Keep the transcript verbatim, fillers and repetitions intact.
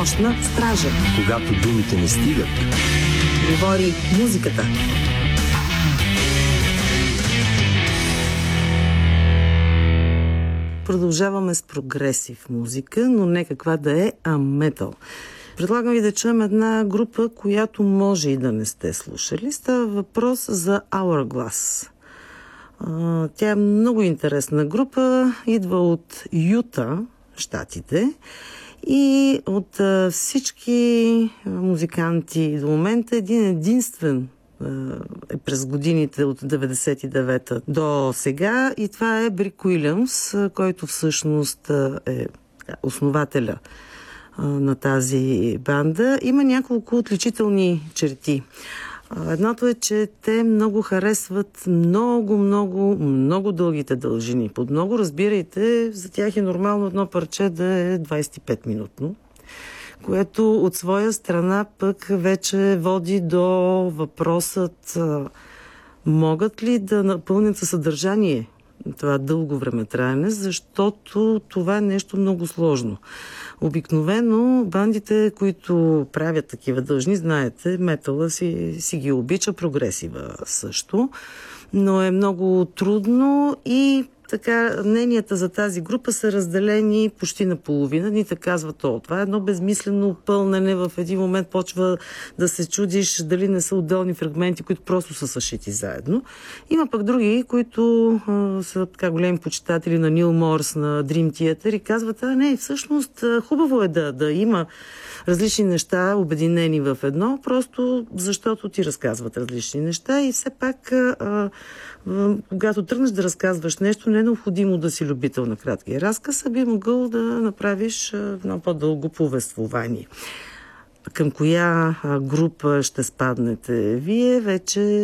нощна стража. Когато думите не стигат, говори музиката. Продължаваме с прогресив музика, но не каква да е, а метал. Предлагам ви да чуем една група, която може и да не сте слушали. Става въпрос за Hourglass. Тя е много интересна група, идва от Юта, щатите, и от всички музиканти до момента един единствен е през годините от деветдесет и девета до сега, и това е Брик Уилямс, който всъщност е основателя на тази банда. Има няколко отличителни черти. Едното е, че те много харесват много, много, много дългите дължини. Под много, разбирайте, за тях е нормално едно парче да е двайсет и пет минутно, което от своя страна пък вече води до въпросът могат ли да напълнят със съдържание това дълго времетраене, защото това е нещо много сложно. Обикновено бандите, които правят такива дължини, знаете, метала си, си ги обича, прогресива също, но е много трудно и така, мненията за тази група са разделени почти наполовина. Ните казват, о, това е едно безмислено пълнене. В един момент почва да се чудиш дали не са отделни фрагменти, които просто са съшити заедно. Има пък други, които а, са така големи почитатели на Нил Морс, на Dream Theater и казват, а не, всъщност хубаво е да, да има различни неща, обединени в едно, просто защото ти разказват различни неща и все пак а, а, когато тръгнеш да разказваш нещо, не е необходимо да си любител на краткия разказ, а би могъл да направиш едно по-дълго повествование. Към коя група ще спаднете вие, вече